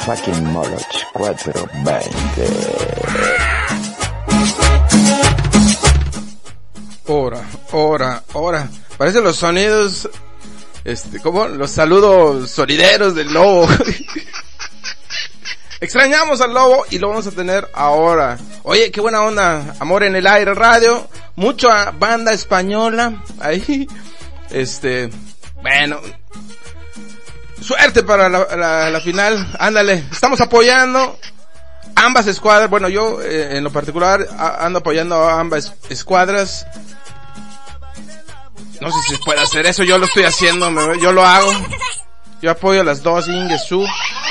fucking Moloch 420. Ahora. Parecen los sonidos, ¿cómo? Los saludos sonideros del lobo. Extrañamos al lobo y lo vamos a tener ahora. Oye, qué buena onda. Amor en el Aire Radio. Mucha banda española ahí. Bueno. Suerte para la final. Ándale. Estamos apoyando ambas escuadras. Bueno, yo en lo particular ando apoyando a ambas escuadras. No sé si se puede hacer eso. Yo lo estoy haciendo. Yo lo hago. Yo apoyo a las dos. Ingesu.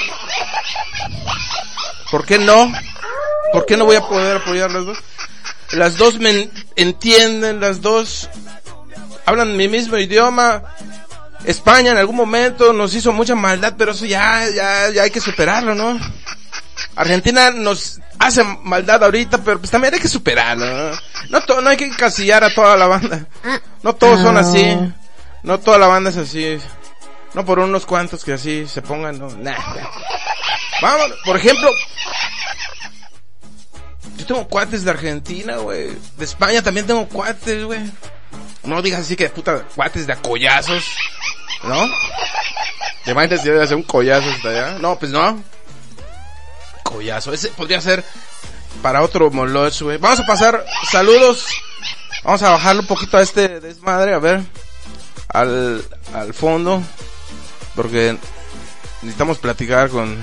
¿Por qué no? ¿Por qué no voy a poder apoyar a las dos? Las dos me entienden, las dos hablan mi mismo idioma. España en algún momento nos hizo mucha maldad, pero eso ya hay que superarlo, ¿no? Argentina nos hace maldad ahorita, pero pues también hay que superarlo, ¿no? No hay que encasillar a toda la banda. No todos son así. No toda la banda es así. No por unos cuantos que así se pongan, no. Nah. Vamos, por ejemplo, yo tengo cuates de Argentina, güey. De España también tengo cuates, güey. No digas así que puta cuates de acollazos, ¿no? ¿Te imaginas si debe hacer un collazo hasta allá? No, pues no. Collazo, ese podría ser para otro Moloch, güey. Vamos a pasar saludos. Vamos a bajarle un poquito a este desmadre, a ver. Al fondo. Porque necesitamos platicar con...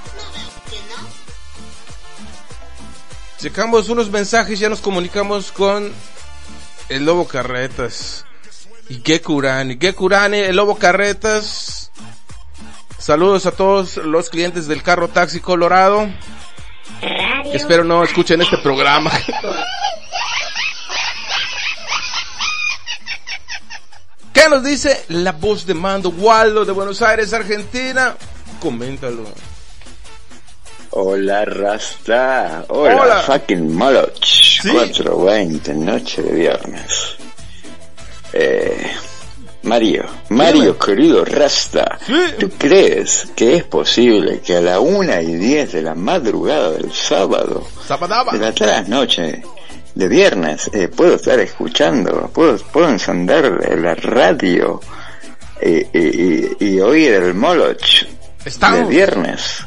Checamos unos mensajes, ya nos comunicamos con el Lobo Carretas y Gekurani, el Lobo Carretas. Saludos a todos los clientes del Carro Taxi Colorado. Espero no escuchen este programa. ¿Qué nos dice la voz de mando Waldo de Buenos Aires, Argentina? Coméntalo. Hola Rasta, hola. Fucking Moloch, ¿sí? 4:20, noche de viernes. Mario, querido Rasta, ¿sí? ¿Tú crees que es posible que a la 1:10 de la madrugada del sábado, de la trasnoche de viernes, puedo estar escuchando, puedo encender la radio y oír el Moloch de viernes?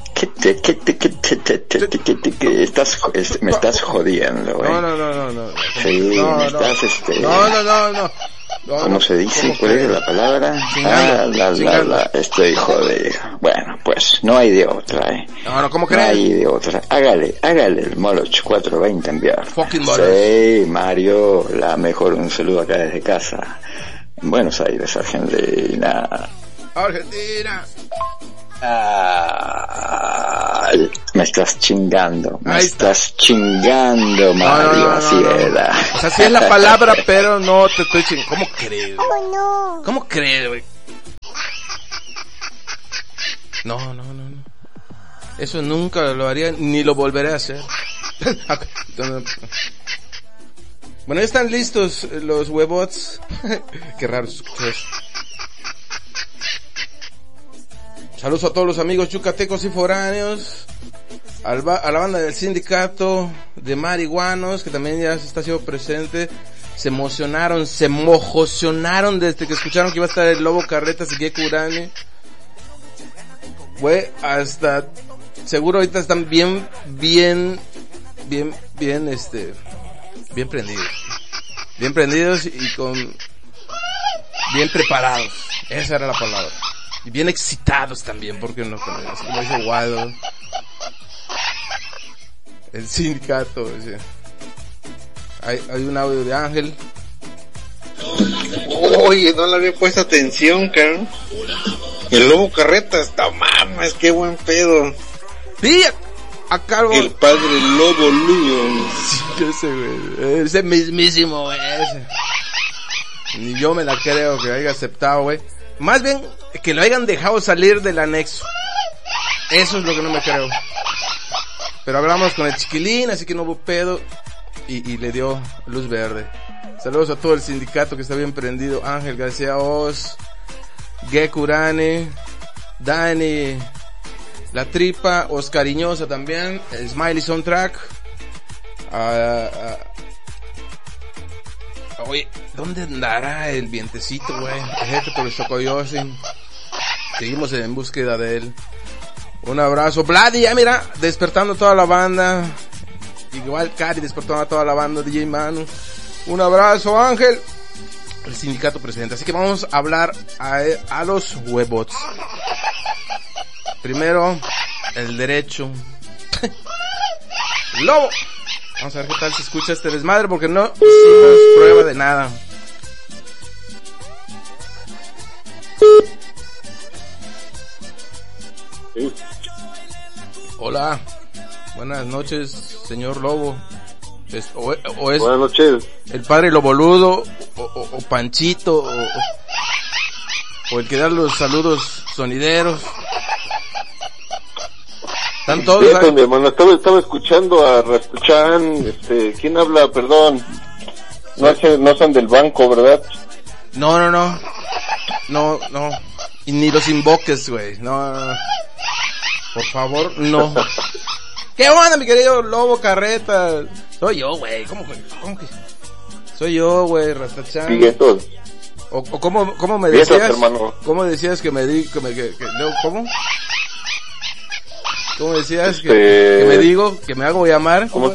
Me estás jodiendo, No. Sí, no, me estás, No. ¿Cómo se dice? ¿Cuál es la palabra? Estoy jodido. Bueno, pues, no hay de otra, No, ¿cómo crees? No hay de otra. Hágale el Moloch 420 enviar. Fucking Moloch. Sí, Mario, un saludo acá desde casa. En Buenos Aires, Argentina. Me estás chingando, Mario, no, así era. O sea, sí es la palabra, pero no te estoy chingando. ¿Cómo crees? ¿Cómo crees, güey? No. Eso nunca lo haría, ni lo volveré a hacer. Bueno, ya están listos los huevots. Qué raro es. Saludos a todos los amigos yucatecos y foráneos, a la banda del sindicato de marihuanos, que también ya se está haciendo presente. Se emocionaron desde que escucharon que iba a estar el Lobo Carretas y Gekurani. Güey, hasta, seguro ahorita están bien prendidos. Bien prendidos y bien preparados. Esa era la palabra. Y bien excitados también, porque no, así como dice Waldo. El sindicato, ¿sí? Hay un audio de Ángel. Oye, no le había puesto atención, cabrón. El Lobo Carretas, no mames, qué buen pedo. Sí, a cargo. El padre Lobo Lugo. Sí, ese güey, ese mismísimo, güey. Ni yo me la creo que haya aceptado, güey. Más bien que lo hayan dejado salir del anexo. Eso es lo que no me creo. Pero hablamos con el chiquilín, así que no hubo pedo. Y le dio luz verde. Saludos a todo el sindicato que está bien prendido. Ángel García Oz, Gekurani, Dani, La Tripa, Oscariñosa también, el Smiley Soundtrack. Oye, ¿dónde andará el vientecito, güey? El jefe por el Chocoyosin. Seguimos en búsqueda de él. Un abrazo. Vladi, ya mira, despertando toda la banda. Igual Cari despertando a toda la banda, DJ Manu. Un abrazo, Ángel. El sindicato presente. Así que vamos a hablar a los huevots. Primero, el derecho. Lobo. Vamos a ver qué tal se escucha este desmadre, porque no hicimos prueba de nada. Sí. Hola, buenas noches, señor Lobo. ¿Es Buenas noches. el padre Loboludo o Panchito o el que da los saludos sonideros? Están todos. Sí, mi hermano, estaba escuchando a Rastuchan. ¿Quién habla? Perdón. No son del banco, ¿verdad? No. Y ni los invoques, güey. No. Por favor, no. ¿Qué onda, mi querido Lobo Carreta? Soy yo, güey. ¿Cómo que? Soy yo, güey, Rastachan. Piguetos. ¿O cómo me decías? Piguetos, hermano. ¿Cómo decías que me di, ¿cómo? ¿Cómo decías que me digo, que me hago llamar? ¿Cómo?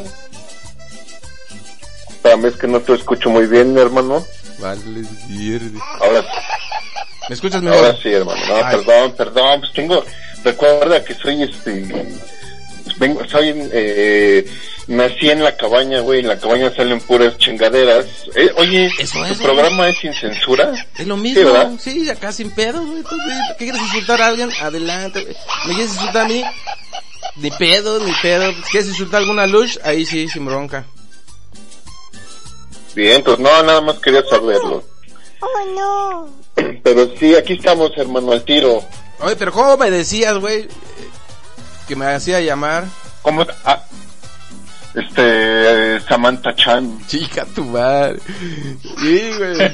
Es que no te escucho muy bien, mi hermano. Vale, pierde. Ahora ¿me escuchas mejor? Ahora sí, hermano. No, perdón. Pues recuerda que soy nací en la cabaña, güey. En la cabaña salen puras chingaderas. Oye, ¿tu programa es sin censura? Es lo mismo. Sí, ¿verdad? Sí, acá sin pedo, güey. ¿Qué quieres insultar a alguien? Adelante, güey. ¿Me quieres insultar a mí? Ni pedo. ¿Quieres insultar a alguna lush? Ahí sí, sin bronca. Bien, pues no, nada más quería saberlo. Oh, no. Pero sí, aquí estamos, hermano, al tiro. Oye, pero ¿cómo me decías, güey? Que me hacía llamar. ¿Cómo? Samantha Chan. Chica tu madre. Sí, güey.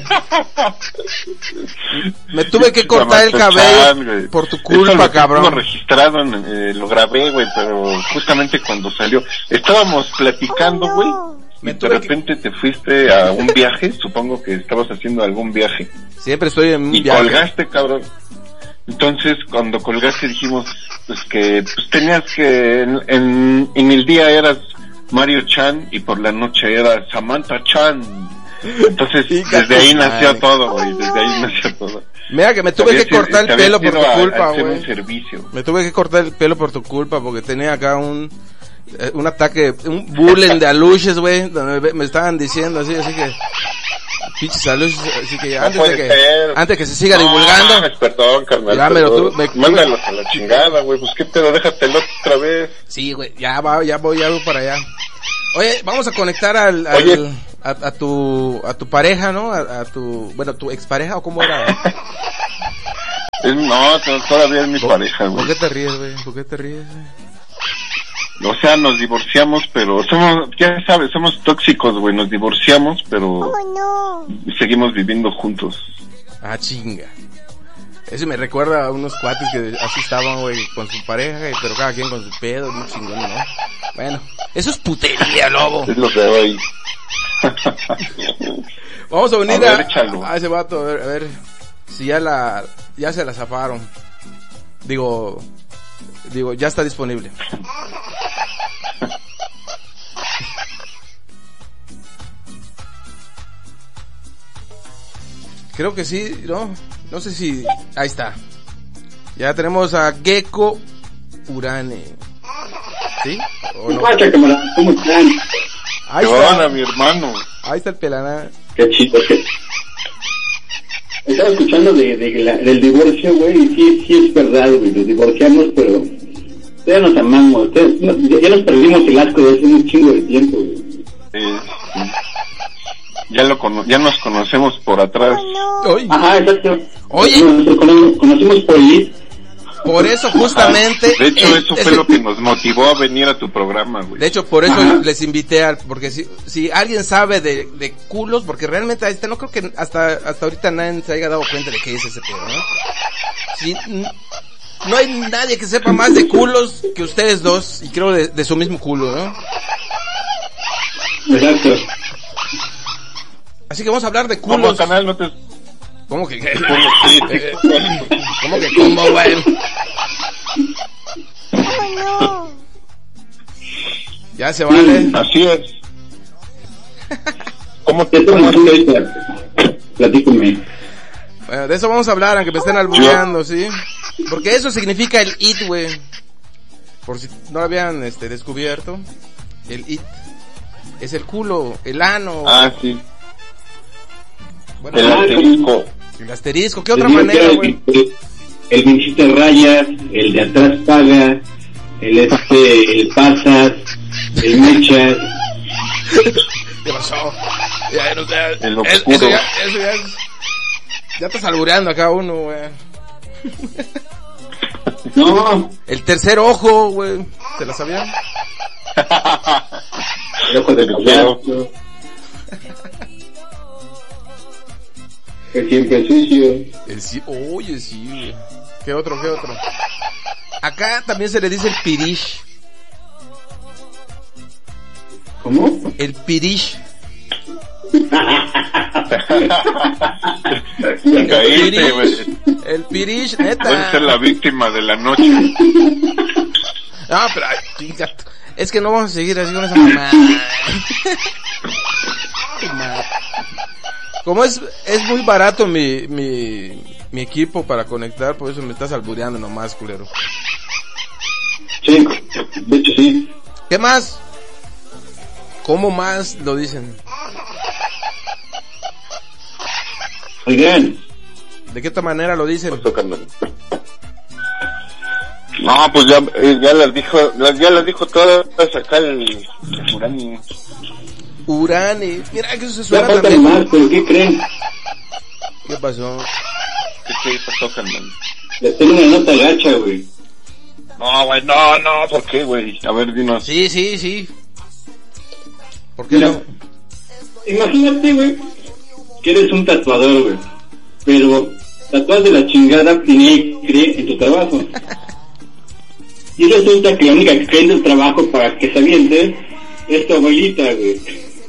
Me tuve que cortar el cabello Chan, por tu culpa, cabrón. Lo registrado, lo grabé, güey, pero justamente cuando salió, estábamos platicando, güey. Y de repente te fuiste a un viaje, supongo que estabas haciendo algún viaje. Siempre estoy en un viaje. Y colgaste, cabrón. Entonces, cuando colgaste dijimos, pues que tenías que, en el día eras Mario Chan y por la noche era Samantha Chan. Entonces, desde ahí nació todo, güey, Mira que me tuve que cortar el pelo por tu culpa, güey. Me tuve que cortar el pelo por tu culpa porque tenía acá un ataque, un bullying de aluches, güey, donde me estaban diciendo así que pinches aluches, así que antes que se siga divulgando. Perdón, carnal. Mándalos a la chingada, güey, pues qué pedo, déjatelo otra vez. Sí, güey, ya voy para allá. Oye, vamos a conectar a tu pareja, ¿no? A tu expareja, ¿o cómo era? No, todavía es mi pareja, güey. ¿Por qué te ríes, güey? Güey? O sea, nos divorciamos, pero ya sabes, somos tóxicos, güey, nos divorciamos, pero seguimos viviendo juntos. Ah, chinga. Eso me recuerda a unos cuates que así estaban, güey, con su pareja, pero cada quien con su pedo, muy chingón, ¿no? Bueno, eso es putería, Lobo. Es lo que veo ahí. Vamos a unir a ese vato, a ver si ya se la zafaron. Digo, ya está disponible. Creo que sí, no sé si... Ahí está. Ya tenemos a Gecko Urane. ¿Sí? ¿O no? ¿Cómo están? Ahí está, mi hermano. Ahí está el pelana. Qué chido, Estaba escuchando del divorcio, güey, y sí es verdad, güey, nos divorciamos, pero ya nos amamos, ya nos perdimos el asco de hace un chingo de tiempo, güey. Ya nos conocemos por atrás. Ajá, exacto. Oye, nos conocimos por ahí. Por eso justamente... De hecho, eso fue lo que nos motivó a venir a tu programa, güey. De hecho, por eso les invité porque si alguien sabe de culos, porque realmente no creo que hasta ahorita nadie se haya dado cuenta de qué es ese pedo, ¿no? no hay nadie que sepa más de culos que ustedes dos, y creo de su mismo culo, ¿no? Exacto. Así que vamos a hablar de culos. Vamos, canal, no te... ¿Cómo que qué? ¿Cómo que cómo, güey? Oh, no. Ya se vale. Así es. ¿Cómo te tomas ahorita? Platícame. Bueno, de eso vamos a hablar, aunque me estén albureando, ¿sí? Porque eso significa el it, güey. Por si no lo habían descubierto. El it es el culo, el ano. Ah, sí. Bueno, El asterisco. El asterisco, ¿qué otra manera, güey? El vinchito rayas, el de atrás paga, el pasas, el mechas. ¿Qué pasó? Ya, no, El oscuro. eso ya ya estás albureando acá uno, güey. No. El tercer ojo, güey. ¿Se la sabían? El ojo de payaso. El siempre sucio. Oye, sí, güey. ¿Qué otro? Acá también se le dice el pirish. ¿Cómo? El pirish. Te caíste, güey. El pirish, neta. Puedes ser la víctima de la noche. No, pero ay, fíjate, es que no vamos a seguir así con esa mamá. Como es muy barato mi equipo para conectar, por eso me estás albureando nomás, culero. Sí, de hecho sí. ¿Qué más? ¿Cómo más lo dicen? Oigan. ¿De qué otra manera lo dicen? No, pues ya las dijo todas acá el Urani. Urani. Mira que eso se Ya suena falta también. más, pero ¿qué creen? ¿Qué pasó? ¿Qué pasó, carnal? Les tengo una nota gacha, güey. No, güey, no, ¿por qué, güey? A ver, dinos. Sí. ¿Por qué Mira, no? imagínate, güey, que eres un tatuador, güey, pero tatuas de la chingada tiene en tu trabajo. Y resulta que la única que cree en tu trabajo para que se aviente es tu abuelita, güey.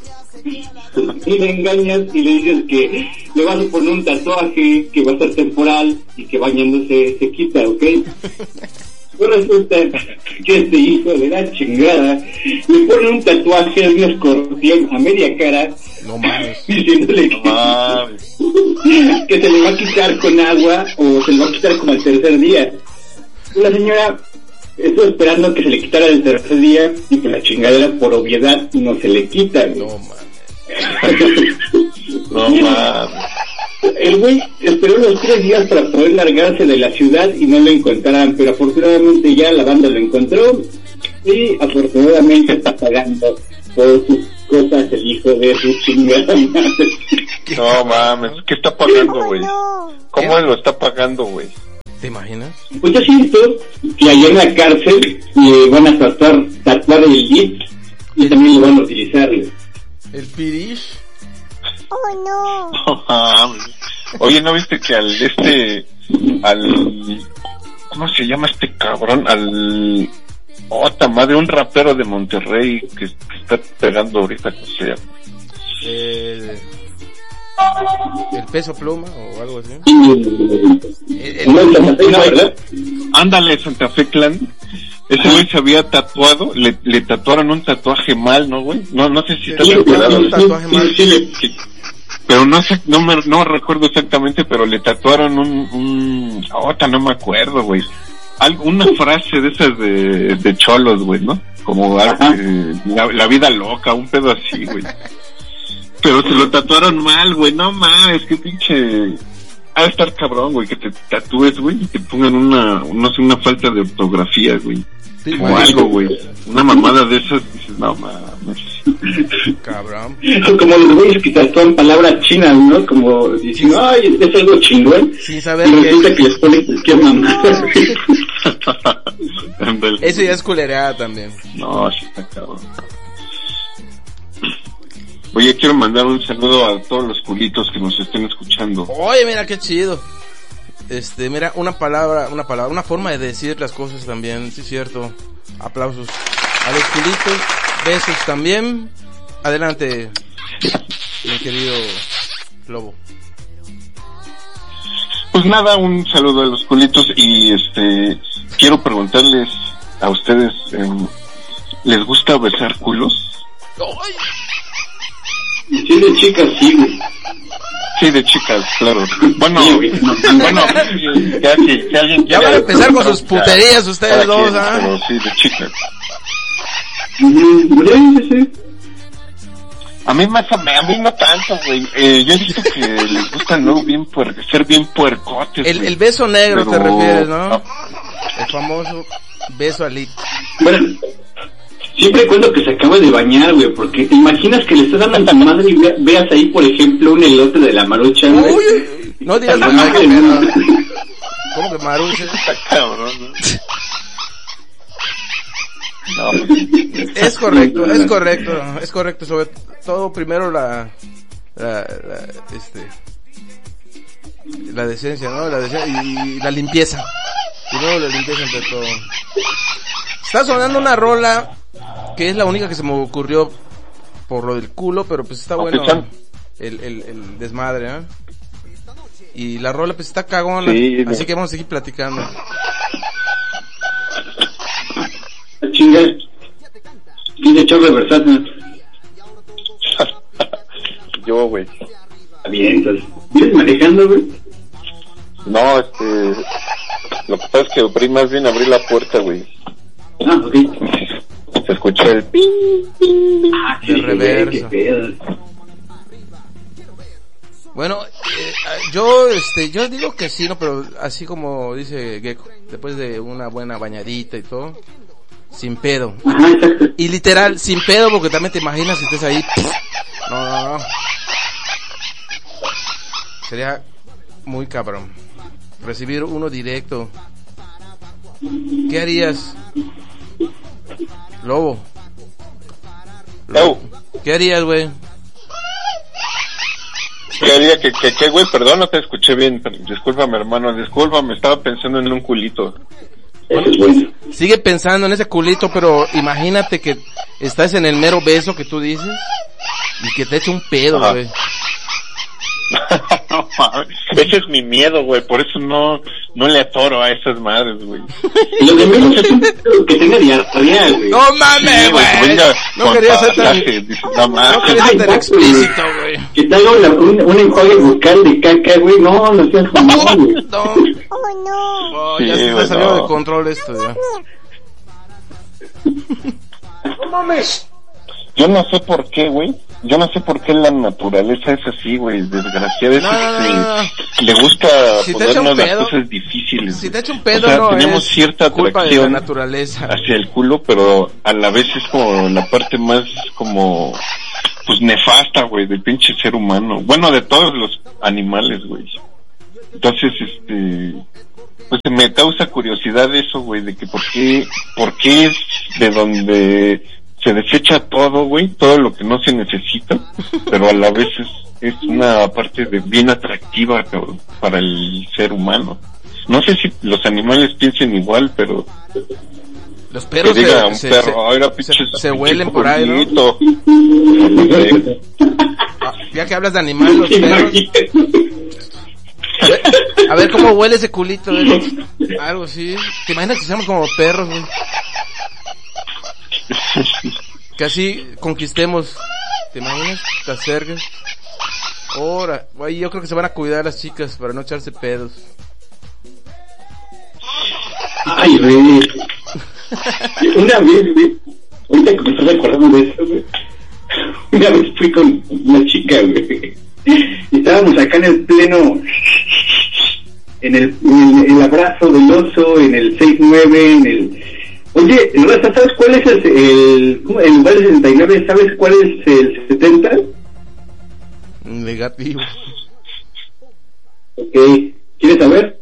Y le engañas y le dices que le vas a poner un tatuaje que va a ser temporal y que bañándose se quita, ¿ok? Pues resulta que este hijo de la chingada le pone un tatuaje de un escorpión a media cara. No mames. Diciéndole que se le va a quitar con agua o se le va a quitar como al tercer día. La señora estuvo esperando que se le quitara el tercer día y que la chingadera por obviedad no se le quita. No mames. No mames. El güey esperó los 3 días para poder largarse de la ciudad y no lo encontraran, pero afortunadamente ya la banda lo encontró y afortunadamente está pagando por sus cosas el hijo de su chingada madre. No mames, ¿qué está pagando, güey? ¿Cómo lo está pagando, güey? ¿Te imaginas? Pues yo siento que allá en la cárcel le van a tatuar el IT y también lo van a utilizar. ¿El pirish? Oh, no. No mames. Oye, ¿no viste que ¿cómo se llama este cabrón? Madre, un rapero de Monterrey que está pegando ahorita, ¿cómo se llama? ¿El Peso Pluma o algo así? ¿Verdad? Ándale, Santa Fe Clan. Ese güey se había tatuado, le tatuaron un tatuaje mal, ¿no, güey? No sé si estás enterado. Un tatuaje mal. Pero no recuerdo exactamente, pero le tatuaron no me acuerdo, güey. Una frase de esas de cholos, güey, ¿no? Como la vida loca, un pedo así, güey. Pero se lo tatuaron mal, güey, no mames, qué pinche... Ha de estar cabrón, güey, que te tatúes, güey, y te pongan una falta de ortografía, güey. Sí, o algo, güey. Una mamada de esas, dices, no mames. Cabrón. Como los güeyes que tatúan palabras chinas, ¿no? Como diciendo, ay, es algo chingón. Sin saber y resulta que les ponen cualquier mamada. Eso ya es culereada también. No, sí está cabrón. Oye, quiero mandar un saludo a todos los culitos que nos estén escuchando. Oye, mira qué chido. Mira, una forma de decir las cosas también, sí, cierto. Aplausos a los culitos, besos también. Adelante, mi querido Lobo. Pues nada, un saludo a los culitos y quiero preguntarles a ustedes, ¿les gusta besar culos? Sí, de chicas, sí, güey. Sí, de chicas, claro. Bueno, ya van a empezar con sus puterías ustedes dos, ¿ah? Pero sí, de chicas. Sí. A mí no tanto, güey. Yo he visto que les gusta, ¿no? Ser bien puercotes. El beso negro, pero... te refieres, ¿no? El famoso beso alit. Bueno, siempre y cuando que se acaba de bañar, güey, porque te imaginas que le estás dando a tu madre y veas ahí, por ejemplo, un elote de la Marucha, güey. Uy, no digas nada. ¿Cómo que Marucha? Está cabrón, ¿no? No, es correcto, sobre todo primero la decencia, ¿no? La decencia y la limpieza. Primero la limpieza entre todo. Está sonando una rola que es la única que se me ocurrió por lo del culo, pero pues está bueno el desmadre, ¿eh? Y la rola pues está cagona, sí, así que vamos a seguir platicando. Chinga, ¿quién echó reversata? Yo, güey. Está bien, entonces. ¿Vienes manejando, güey? No, lo que pasa es que más bien abrí la puerta, güey. Ah, ok. Se escucha el ping, ping, ping. Ah, sí, reverso. Bueno, yo digo que sí, no, pero así como dice Gecko, después de una buena bañadita y todo, sin pedo. Ajá, exacto. Y literal, sin pedo, porque también te imaginas si estés ahí. No. Sería muy cabrón. Recibir uno directo. ¿Qué harías, Lobo? ¿Qué harías, güey? ¿Qué haría? ¿Qué, güey? Perdón, no te escuché bien. Discúlpame, hermano. Discúlpame, estaba pensando en un culito. Bueno, sigue pensando en ese culito, pero imagínate que estás en el mero beso que tú dices y que te eche un pedo, güey. No mames, ese es mi miedo, güey, por eso no le atoro a esas madres, güey. Lo de menos es que tenga diarrea, güey. No mames, güey. No quería ser tan explícito, güey. Que te haga un enjuague bucal de caca, güey. No seas mamón, güey. No. Oh, no. Ya se está saliendo de control esto, ya. No mames. Yo no sé por qué, güey. Yo no sé por qué la naturaleza es así, güey. Desgraciada le gusta ponernos las cosas difíciles. Si te echa un pedo, no tenemos cierta atracción de la naturaleza hacia el culo, pero a la vez es como la parte más como pues nefasta, güey, del pinche ser humano. Bueno, de todos los animales, güey. Entonces, pues me causa curiosidad eso, güey, de que por qué es de donde se desecha todo, güey, todo lo que no se necesita, pero a la vez es una parte bien atractiva, cabrón, para el ser humano. No sé si los animales piensen igual, pero los perros que diga un perro, se huelen por ahí, ¿no? Ya que hablas de animales, los perros. A ver cómo huele ese culito, algo así. ¿Te imaginas que seamos como perros, güey? Que así conquistemos. ¿Te imaginas? Te acerques. Ahora, güey, yo creo que se van a cuidar las chicas para no echarse pedos. Ay, güey. Una vez, güey. Ahorita que me estás acordando de eso, güey. Una vez fui con una chica, güey. Y estábamos acá en el pleno, en el abrazo del oso, en el 6-9, en el... Oye, Raza, ¿sabes cuál es el lugar del 69? ¿Sabes cuál es el 70? Negativo. Ok, ¿quieres saber?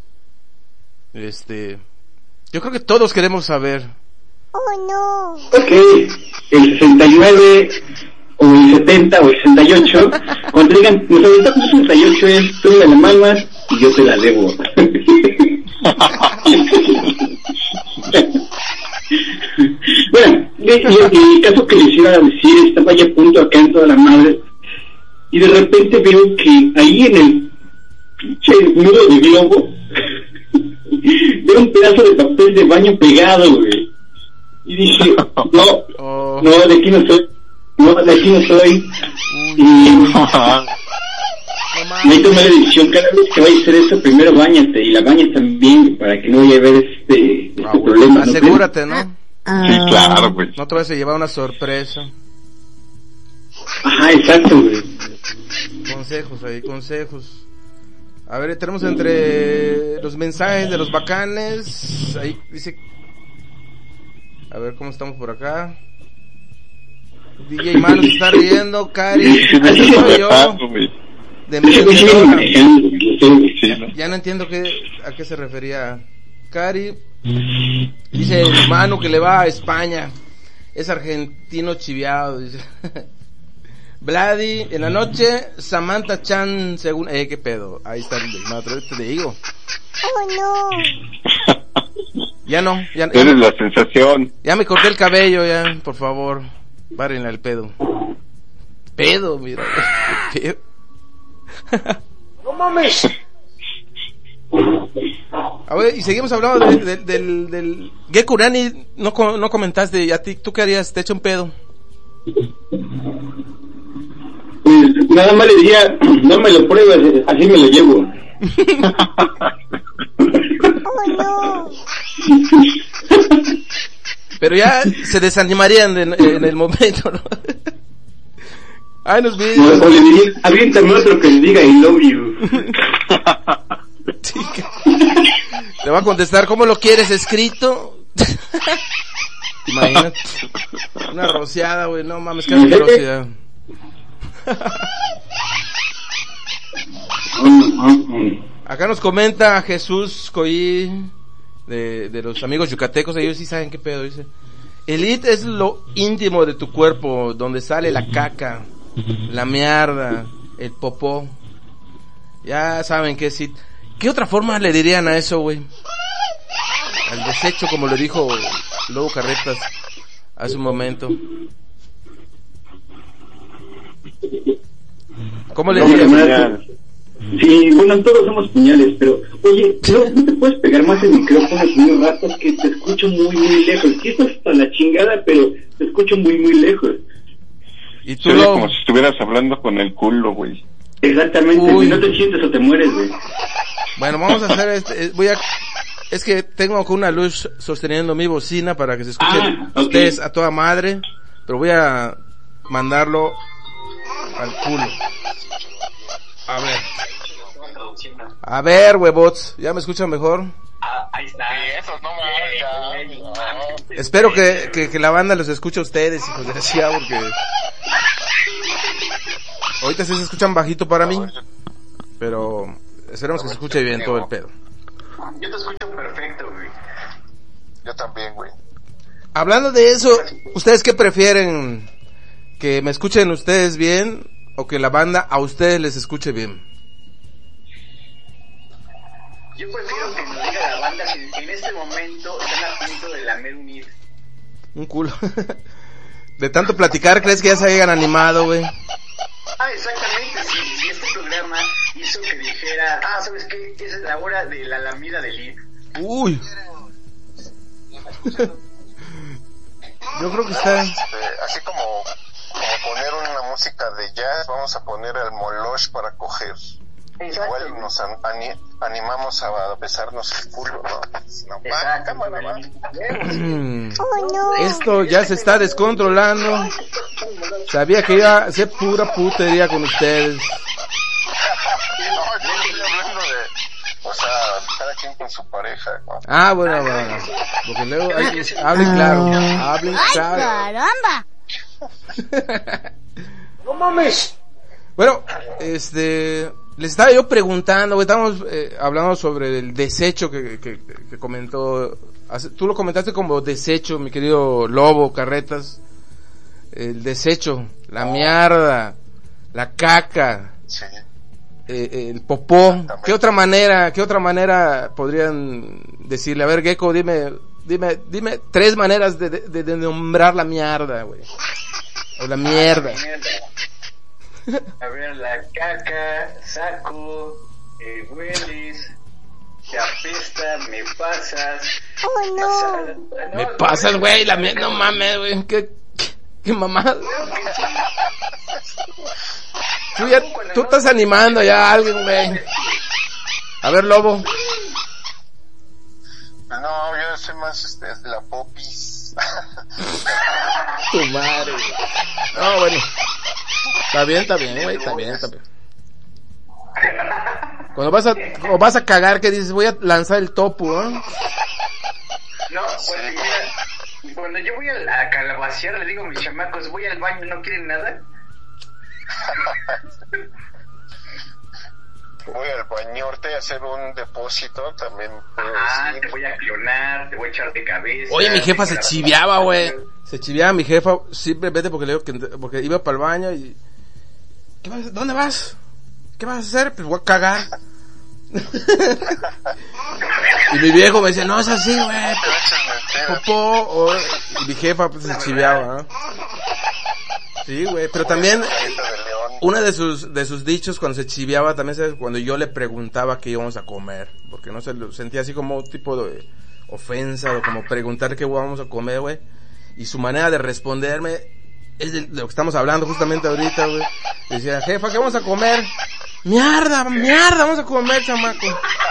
Yo creo que todos queremos saber. Oh, no. Ok, el 69... o el 70 o el 68, cuando digan, nos aventamos 68 es tú me la mamas, y yo te la debo. Bueno, el caso que les iba a decir, estaba ya a punto acá en toda la madre, y de repente veo que ahí en el pinche muro de globo veo un pedazo de papel de baño pegado, güey. Y dije, no, de aquí no soy. Y me tomé la decisión, cada vez que vayas a hacer eso, primero báñate, y la bañas también, para que no vaya a haber este problema. Asegúrate, ¿no? Sí, claro, güey. No te vas a llevar una sorpresa. Ajá, exacto, güey. Consejos. A ver, tenemos entre los mensajes de los bacanes. Ahí dice. A ver cómo estamos por acá. DJ Manu se está riendo. Cari. Así soy yo. De ya no entiendo a qué se refería Cari. Dice Manu que le va a España. Es argentino chiviado, dice. Vladi, en la noche, Samantha Chan, según... ¿qué pedo? Ahí está el otro, te digo. Oh, no. Ya no. Eres la sensación. Ya me corté el cabello, ya, por favor. Párenle al pedo. Pedo, mira. Pedo. ¡No mames! A ver, y seguimos hablando del Gekurani. No comentaste, ¿a ti, tú qué harías? ¿Te echa un pedo? Pues nada más le diría, no me lo pruebas, así me lo llevo. ¡Oh, no! Pero ya se desanimarían en el momento, ¿no? Ay, nos vi. O le diría, aviéntame otro que le diga I love you. Sí, te va a contestar, ¿cómo lo quieres escrito? Imagínate. Una rociada, güey, no mames, que una rociada. Acá nos comenta Jesús Coí de los amigos yucatecos, ellos sí saben qué pedo, dice. El it es lo íntimo de tu cuerpo, donde sale la caca, la mierda, el popó. Ya saben qué es it. ¿Qué otra forma le dirían a eso, güey? Al desecho, como le dijo Lobo Carretas hace un momento. ¿Cómo le dirían? Sí, bueno, todos somos puñales, pero oye, ¿no te puedes pegar más el micrófono, señor Rato? Que te escucho muy lejos. Sí, estás hasta la chingada, pero te escucho muy lejos. Y tú como si estuvieras hablando con el culo, güey. Exactamente, si no te sientes o te mueres, güey. Bueno, vamos a hacer es que tengo con una luz sosteniendo mi bocina para que se escuchen ustedes a toda madre, pero voy a mandarlo al culo. A ver, huevots, ¿ya me escuchan mejor? Ahí está. Esos no me Espero que la banda los escuche a ustedes, hijos de decía, porque ahorita sí se escuchan bajito para mí, pero esperemos que se escuche bien todo el pedo. Yo te escucho perfecto, güey. Yo también, güey. Hablando de eso, ¿ustedes qué prefieren? ¿Que me escuchen ustedes bien o que la banda a ustedes les escuche bien? Yo prefiero que nos diga la banda que en este momento están a punto de lamer un hit. Un culo. De tanto platicar, ¿crees que ya se hayan animado, güey? Exactamente, si este programa hizo que dijera, ¿sabes qué? Esa es la hora de la lamida del hit. Uy. Yo creo que está... así como poner una música de jazz, vamos a poner el Moloch para coger. Exacto. Igual nos animamos a besarnos el culo, ¿no? Cámara, Oh, no. Esto ya se está descontrolando. Sabía que iba a ser pura putería con ustedes. No, yo estoy hablando de, cada quien con su pareja, ¿no? Bueno. Porque luego hablen claro. Hablen claro. ¡Caramba! ¡No mames! Bueno, les estaba yo preguntando, güey, estamos hablando sobre el desecho que comentó, tú lo comentaste como desecho, mi querido Lobo Carretas, el desecho, la mierda, la caca. Sí. el popó. ¿Qué otra manera podrían decirle? A ver, Gecko, dime 3 maneras de nombrar la mierda, güey. O la mierda. A ver, la caca, saco, hueles, te apesta, me pasas. Oh, no. Me pasas, güey, no mames, güey. ¿Qué mamada? Tú estás animando ya a alguien, güey. A ver, Lobo. No, yo soy más la popis. Tu madre. No, bueno. Está bien, güey, está bien. Cuando vas a cagar, que dices, voy a lanzar el topo, ¿no? No, pues mira, cuando yo voy a calabacear, le digo a mis chamacos, voy al baño, ¿no quieren nada? Voy al bañorte a hacer un depósito, también puedo decir. Te voy a clonar, te voy a echar de cabeza. Oye, mi jefa se chiviaba, güey. Se chiviaba mi jefa, simplemente porque iba para el baño y... ¿Dónde vas? ¿Qué vas a hacer? Pues voy a cagar. Y mi viejo me decía, no es así, güey. Popó. Y mi jefa pues se chiviaba, ¿no? Sí, güey, pero también una de sus dichos cuando se chiviaba también es cuando yo le preguntaba qué íbamos a comer, porque no se lo sentía así como tipo de ofensa o como preguntar qué vamos a comer, güey. Y su manera de responderme es de lo que estamos hablando justamente ahorita, güey. Decía, jefa, ¿qué vamos a comer? Mierda, vamos a comer, chamaco.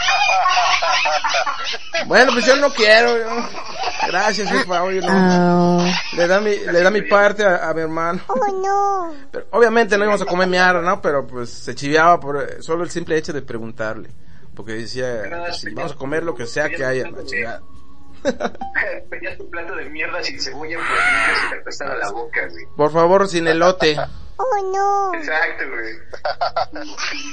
Bueno, pues yo no quiero, yo. Gracias, jefa, oye, no. Le da mi parte a mi hermano. Oh, no. Pero obviamente no íbamos a comer mierda, ¿no? Pero pues se chiviaba por solo el simple hecho de preguntarle. Porque decía, si vamos a comer lo que sea que haya, la chingada. Pedías tu plato de mierda sin cebolla porque no se te apestaba la boca, güey. Por favor, sin elote. Oh, no. Exacto, güey.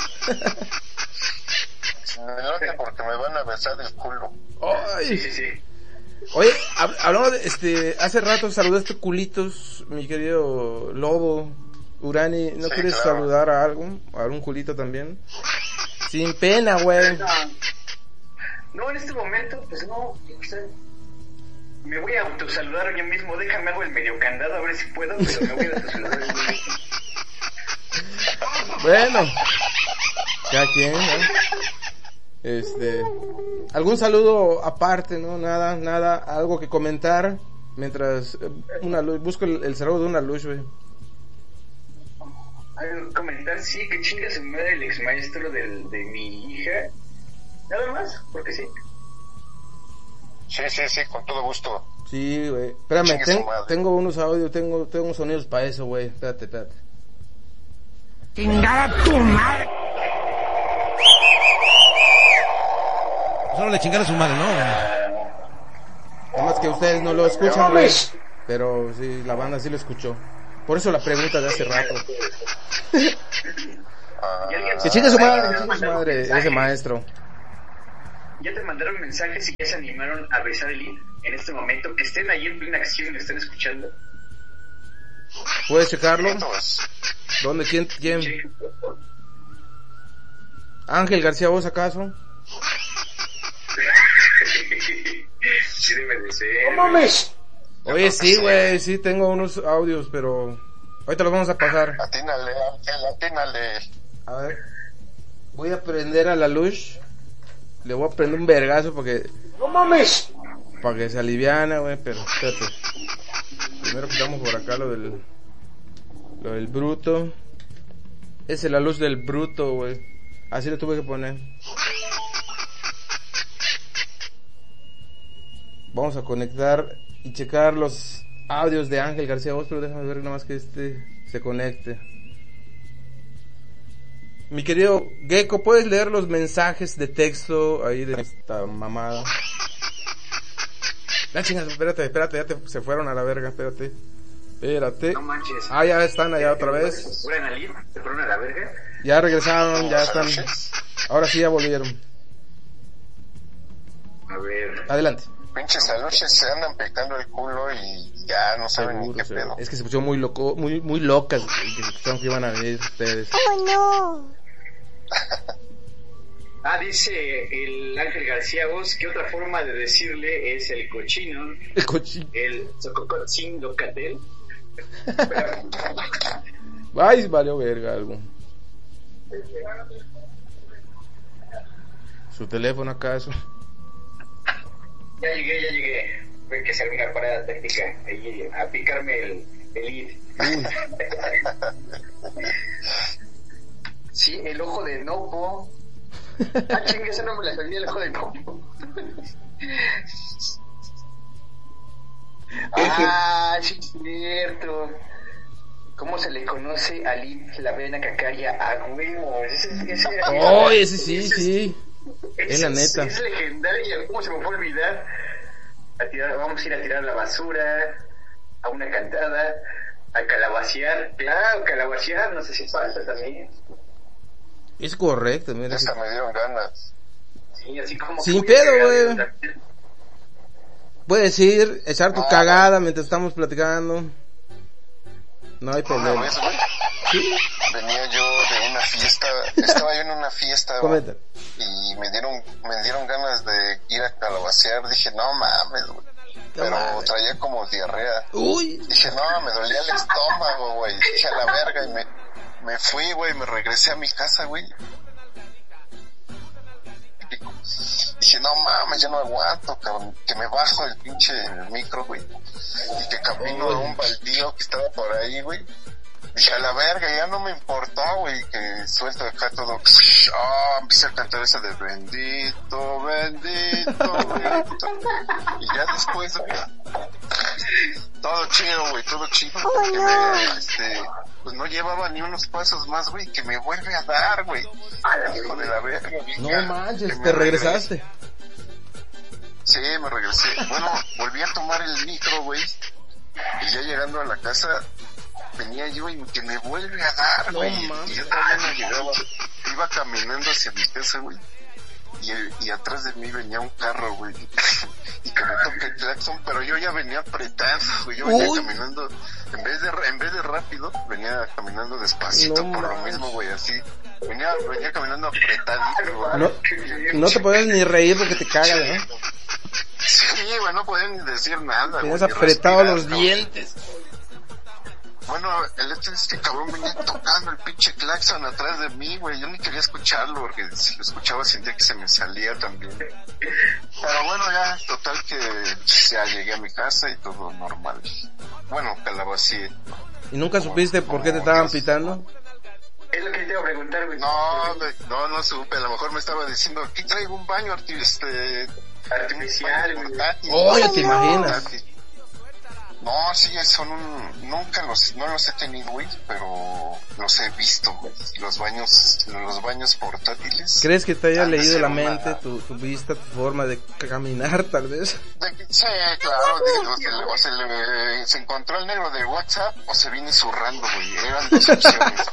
Sin elote porque me van a besar el culo. Ay. Sí. Oye, hablando de, hace rato saludaste culitos, mi querido Lobo, Urani, ¿no quieres saludar a algún culito también? Sin pena, güey. No, en este momento, pues no, o sea, me voy a autosaludar yo mismo, déjame hago el medio candado a ver si puedo, pero me voy a autosaludar yo mismo. Bueno, cada quien, ¿no? Algún saludo aparte, ¿no? Nada, algo que comentar mientras busco el saludo de una luz, güey. Comentar, sí, que chinga su madre el ex maestro de mi hija. Nada más, porque sí. Sí, con todo gusto. Sí, güey. Espérame, tengo unos audios, tengo unos sonidos para eso, güey. Espérate. ¡Chingada tu madre! Solo le chingaron a su madre, ¿no? Nada más que ustedes no lo escuchan, güey. Pero sí, la banda sí lo escuchó. Por eso la pregunta de hace rato. Que chingue su madre, ese maestro. Ya te mandaron mensajes y ya se animaron a besar el link en este momento. Que estén ahí en plena acción y lo estén escuchando. ¿Puedes checarlo? ¿Dónde? ¿Quién? ¿Ángel García, vos acaso? Sí debe de ser. ¡No mames! Oye, sí, güey, sí tengo unos audios, pero ahorita los vamos a pasar. Atínale. A ver, voy a prender a la luz. Le voy a prender un vergazo porque... ¡No mames! Para que se aliviana, güey, pero espérate. Primero quitamos por acá lo del bruto. Esa es la luz del bruto, güey. Así lo tuve que poner. Vamos a conectar y checar los audios de Ángel García Voz, pero déjame ver nada más que se conecte. Mi querido Gecko, ¿puedes leer los mensajes de texto ahí de esta mamada? La chingada, espérate, ya se fueron a la verga, espérate. No manches. Ya están allá otra vez. ¿Se fueron a la verga? Ya regresaron, ya están. Ahora sí ya volvieron. A ver. Adelante. Pinches aluches se andan picando el culo y ya no saben ni qué pedo. Es que se pusieron muy locas, que pensaron que iban a venir ustedes. Oh, no. Dice el Ángel García Vos que otra forma de decirle es el cochino. El cochino. El sococotzin locatel. Ay, valió verga algo. ¿Su teléfono acaso? Ya llegué. Voy que hacer una parada técnica y a picarme el id. Sí, el ojo de Nopo. Chingue, ese no me la sabía, el ojo de Nopo. Sí, es cierto. ¿Cómo se le conoce a Lid la vena cacaria a huevos? Ese sí. Es la neta. Es legendaria. ¿Cómo se me fue a olvidar? Vamos a ir a tirar la basura, a una cantada, a calabacear. Claro, calabacear, no sé si falta también. Es correcto, mira. Esa me dieron ganas. Sí, así como... Sin pedo, güey. Puedes ir, echar tu cagada mientras estamos platicando. No hay problema. ¿Sí? Venía yo de una fiesta, estaba yo en una fiesta, Comenta. Y me dieron ganas de ir a calabacear. Dije, no mames, güey. Pero traía como diarrea. Uy. Dije, no, me dolía el estómago, güey. Dije, a la verga, y me fui, güey, me regresé a mi casa, güey. Dije, no mames, ya no aguanto, cabrón, que me bajo el pinche micro, güey, y que camino a un baldío que estaba por ahí, güey. Dije, a la verga, ya no me importó, güey, que suelto acá todo. Empecé a cantar esa de bendito, bendito, bendito. Y ya después, güey, todo chido, güey, todo chido. Porque pues no llevaba ni unos pasos más, güey, que me vuelve a dar, güey. Hijo de la verga. No manches, te regresaste. Sí, me regresé. Bueno, volví a tomar el micro, güey. Y ya llegando a la casa, venía yo y que me vuelve a dar, güey. Y yo todavía no llegaba. Iba caminando hacia mi casa, güey. Y atrás de mí venía un carro, güey. Y que me toque el claxon, pero yo ya venía apretando, güey. Yo venía caminando, en vez de rápido, venía caminando despacito, por lo mismo, güey, así. Venía caminando apretadito, güey. No te podías ni reír porque te cagas, ¿eh? Sí, güey, no podían ni decir nada, güey. Tienes apretado los dientes. Bueno, el este cabrón venía tocando el pinche claxon atrás de mí, güey. Yo ni quería escucharlo porque si lo escuchaba sentía que se me salía también. Pero bueno, ya, total que ya llegué a mi casa y todo normal. Bueno, calabací. ¿Y nunca supiste por qué te estaban pitando? Es lo que te iba a preguntar, güey. No supe. A lo mejor me estaba diciendo, aquí traigo un baño artificial, portátil. Oye, ¿te imaginas? No, sí, no los he tenido, güey, pero los he visto, güey. Los baños portátiles. ¿Crees que te haya leído la mente, tu vista, tu forma de caminar, tal vez? Sí, claro, se encontró el negro de WhatsApp o se viene zurrando, güey. Eran dos opciones.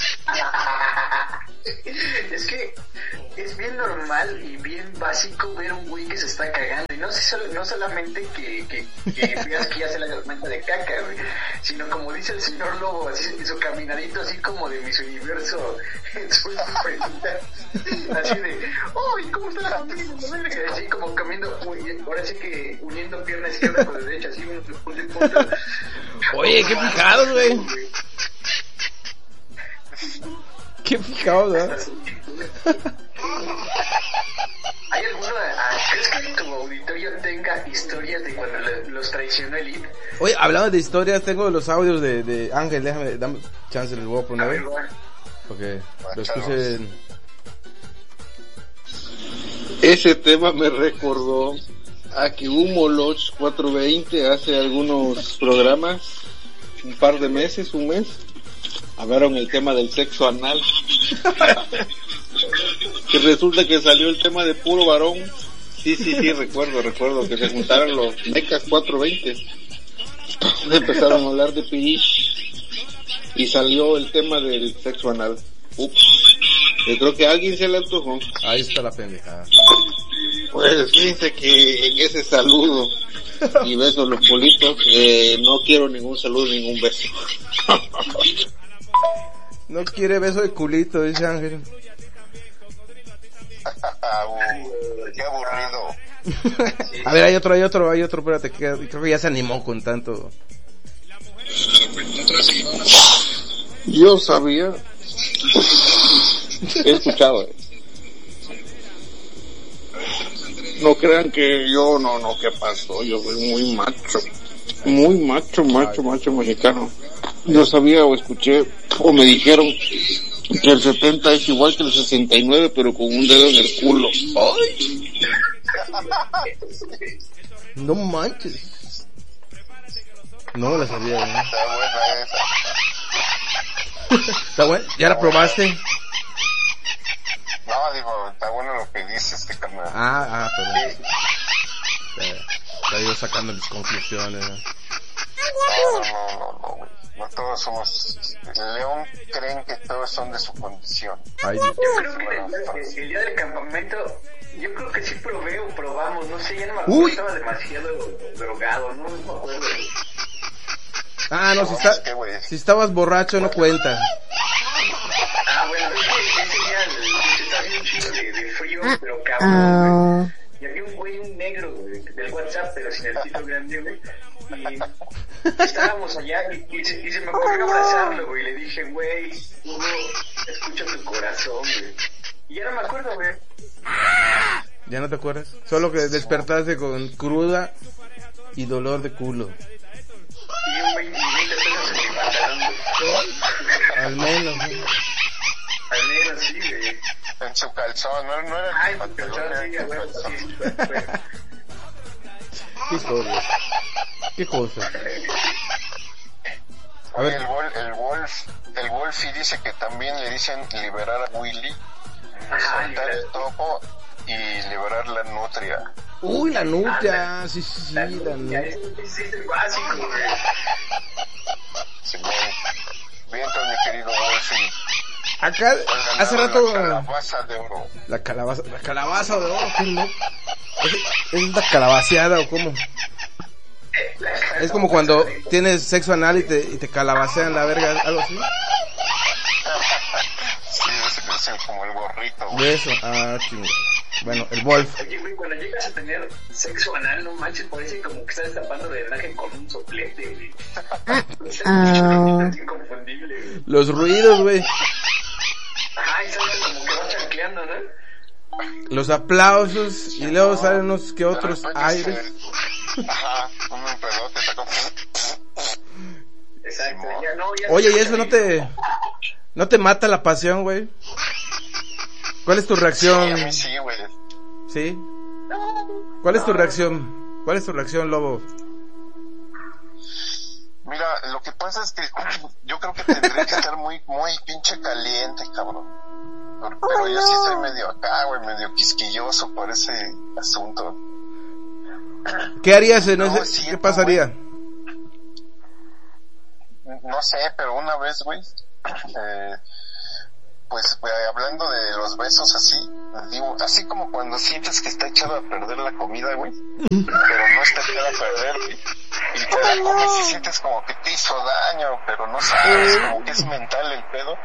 Es que es bien normal y bien básico ver un güey que se está cagando. Y no solamente que veas que ya se la tormenta de caca, güey, sino como dice el señor Lobo, así en su caminadito, así como de Miss Universo en su pregunta, así de, ¡uy! ¿Cómo está la familia? Así como caminando, ahora sí que uniendo pierna izquierda con la derecha, así un punto. Oye, qué fijados, güey. Qué fijado, ¿verdad? ¿Hay alguno? ¿Crees que tu auditorio tenga historias de cuando los traicionó el IP? Oye, hablando de historias, tengo los audios de Ángel, dame chance, les voy a poner. Porque los puse en... Ese tema me recordó a que Humo Lodge 420 hace algunos programas, un par de meses, un mes, hablaron el tema del sexo anal. Que resulta que salió el tema de puro varón. Sí, recuerdo que se juntaron los mecas 420. Empezaron a hablar de pirish y salió el tema del sexo anal. Yo creo que a alguien se le antojó. Ahí está la pendejada. Pues fíjense que en ese saludo y besos los politos, no quiero ningún saludo, ningún beso. No quiere beso de culito, dice Ángel. Qué aburrido. A ver, hay otro, espérate, creo que ya se animó con tanto. Yo sabía. He escuchado. No crean que yo, no, ¿qué pasó? Yo soy muy macho mexicano. Yo sabía o escuché o me dijeron que el 70 es igual que el 69, pero con un dedo en el culo. ¡Ay! No manches. No me la sabía, ¿no? Está buena esa. ¿Está bueno? ¿Ya la probaste? No, digo, está bueno lo que dice este canal. Pero... Está yo sacando mis conclusiones, ¿no? No, güey. No todos somos... León creen que todos son de su condición. Ay, yo creo que el día del campamento, yo creo que sí probamos, no sé, ya no me acuerdo, estaba demasiado drogado, no me acuerdo. No, si estabas borracho no cuenta. Bueno, ese día estaba bien un chico de frío, pero cabrón, y había un güey, un negro, del WhatsApp, pero sin el pito grande, güey. Y estábamos allá y se me ocurrió abrazarlo, güey. Le dije, güey, Hugo, escucha tu corazón, güey. Y ya no me acuerdo, güey. ¿Ya no te acuerdas? Solo que despertaste con cruda y dolor de culo. Y un 20 pesos en mi pantalón, güey. Al menos, ¿no? Al menos, sí, güey. En su calzón, no era en su pantalón, sí, güey. ¿Qué historia? ¿Qué cosa? A Oye, ver. el Wolfie dice que también le dicen liberar a Willy, soltar el topo y liberar la nutria. Uy, la nutria, sí, la nutria. Es el básico, güey. Sí, bien, mi querido Wolfie. Acá, hace rato... La calabaza de oro. La calabaza de oro, ¿qué no? ¿Es una calabaceada o cómo? Es como cuando tienes sexo anal y te calabacean la verga, algo así. Sí, es como el gorrito, güey. De eso, chingada. Bueno, el Wolf. Oye, güey, cuando llegas a tener sexo anal, no manches, parece como que estás tapando de drenaje con un soplete, güey. Es inconfundible, güey. Los ruidos, güey. Ajá, y sabes como que va chancleando, ¿no? Los aplausos y luego salen unos que otros aires. Ajá, un pedote, está como... Exacto, ya Oye, ¿y eso no te mata la pasión, güey? ¿Cuál es tu reacción? Sí, a mí sí, güey. ¿Sí? ¿Cuál es tu reacción? ¿Cuál es tu reacción, Lobo? Mira, lo que pasa es que yo creo que tendría que estar muy pinche caliente, cabrón. Pero yo sí soy medio acá, güey, medio quisquilloso por ese asunto. ¿Qué harías en ese? ¿Qué pasaría? No sé, pero una vez, güey, pues hablando de los besos así, digo, así como cuando sientes que está echado a perder la comida, güey, pero no está echado a perder, güey, y te la comes y sientes como que te hizo daño, pero no sabes, como que es mental el pedo.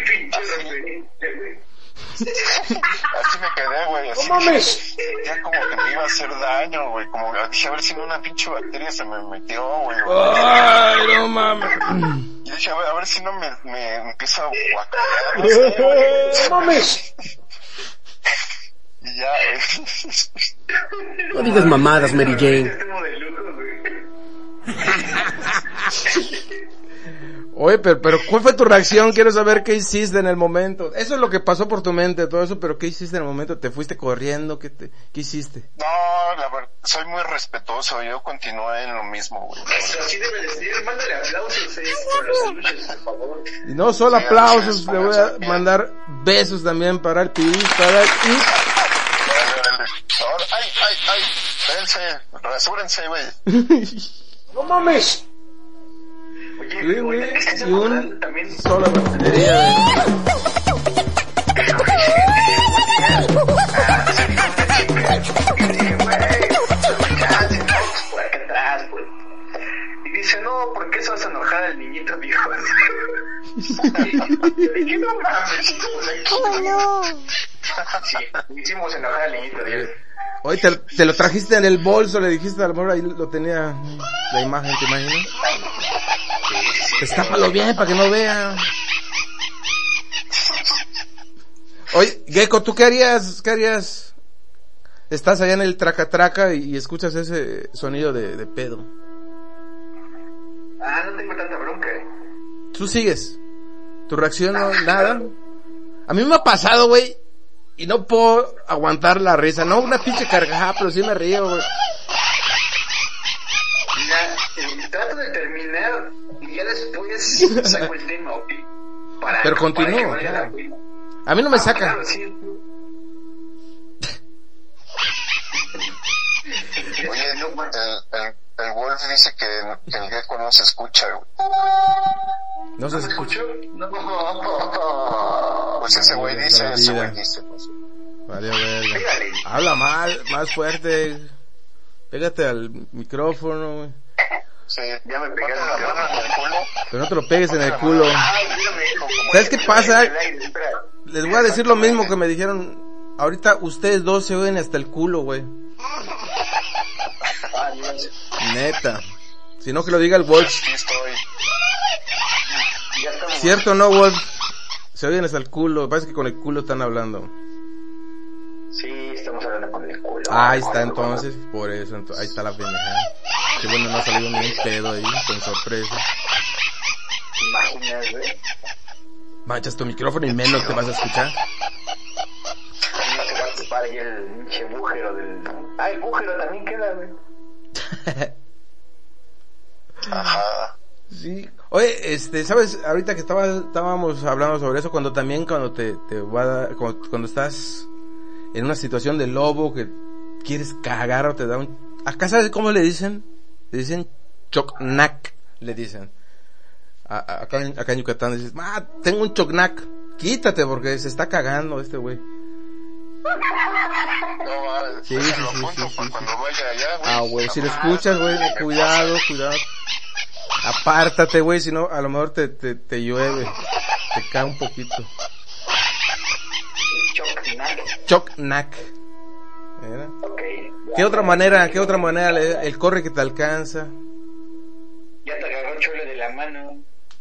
Así me quedé, güey, así ya como que me iba a hacer daño, güey, como dije, a ver si no una pinche bacteria se me metió, güey. Ay, no mames. Y dije, a ver si no me empieza a guacarear, no sé, güey. ¡No mames! Y ya, No digas mamadas, Mary Jane. Oye, pero ¿cuál fue tu reacción? Quiero saber qué hiciste en el momento. Eso es lo que pasó por tu mente, todo eso, pero ¿qué hiciste en el momento? ¿Te fuiste corriendo? ¿Qué hiciste? No, la verdad, soy muy respetuoso, yo continué en lo mismo, güey. Así debe de ser, mándale aplausos con los anuncios, por favor. Y no solo aplausos, le voy a mandar besos también para el pibis, para Ay, espérense, rasúrense, güey. ¡No mames! Oye, güey, y un también solo batería, y dice, no, ¿por qué se vas a enojar al niñito, viejo? Dije, no mames. ¿Cómo no? Sí, hicimos enojar al niñito Dios. Hoy te lo trajiste en el bolso, le dijiste, a lo mejor ahí lo tenía la imagen, ¿te imaginas? Destápalo bien para que no vea. Oye, Gecko, ¿tú qué harías? Estás allá en el traca-traca y escuchas ese sonido de pedo. No tengo tanta bronca. ¿Tú sigues? ¿Tu reacción no? Nada. A mí me ha pasado, güey, y no puedo aguantar la risa. No una pinche carcajada, pero sí me río, güey. Mira, trato de terminar y ya después saco el tema, ¿ok? Pero continúo. A mí no me saca. Claro, sí. Oye, el Wolf dice que el Gecko no se escucha, güey. ¿No se escucha? No. Pues ese güey dice. Pues. Vale, verga. Habla más fuerte. Pégate al micrófono, güey. Sí, ya me pegaron la mano en el culo. Pero no te lo pegues en el culo. ¿Sabes qué pasa? Les voy a decir lo mismo que me dijeron. Ahorita ustedes dos se oyen hasta el culo, güey. Neta. Si no, que lo diga el Wolf. ¿Cierto o no, Wolf? Se oyen hasta el culo. Parece que con el culo están hablando. Sí, estamos hablando con el culo. Ahí está, entonces. Por eso, ahí está la pendejada. Que bueno, no ha salido ni un pedo ahí, con sorpresa. Imaginas, güey. Manchas tu micrófono y menos te vas a escuchar. No se va a ocupar ahí el pinche bújero del... el bújero también queda, güey. Ajá. Sí. Oye, ¿sabes? Ahorita que estábamos hablando sobre eso, cuando estás en una situación de lobo que quieres cagar o te da un... Acá, ¿sabes cómo le dicen? Le dicen chocnac, le dicen. Acá en Yucatán dices, tengo un chocnac, quítate porque se está cagando este güey. No, vale. Sí. Cuando vaya allá, güey. Güey, si lo escuchas, güey, cuidado. Apártate, güey, si no, a lo mejor te llueve, te cae un poquito. Chocnac. ¿Era? Okay. ¿Qué otra manera el corre que te alcanza? Ya te agarró chole de la mano.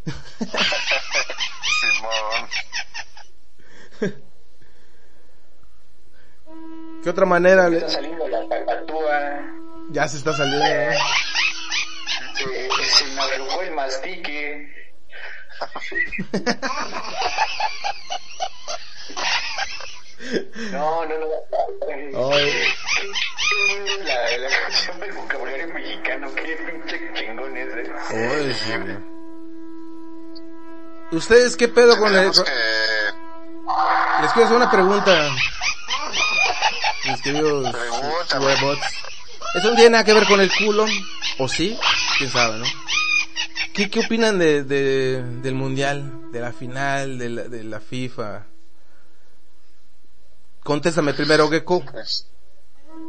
Simón. ¿Qué otra manera Está saliendo la papatúa. Ya se está saliendo, ¿no? Se me arrugó el mastique. No. Oye. Qué linda es la canción del vocabulario mexicano. Qué pinche chingón es, Oye, sí. ¿Ustedes qué pedo con el...? Les quiero hacer una pregunta. Mis queridos huevots. ¿Eso no tiene nada que ver con el culo? ¿O sí? ¿Quién sabe, no? ¿Qué opinan del mundial? De la final, de la FIFA. Contéstame primero, Gecko.